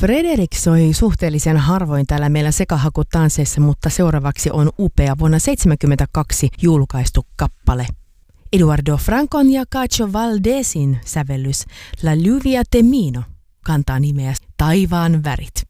Fredrik soi suhteellisen harvoin täällä meillä sekahakutansseissa, mutta seuraavaksi on upea vuonna 1972 julkaistu kappale. Eduardo Francon ja Cacho Valdezin sävellys La Lluvia de Mino kantaa nimeä Taivaan värit.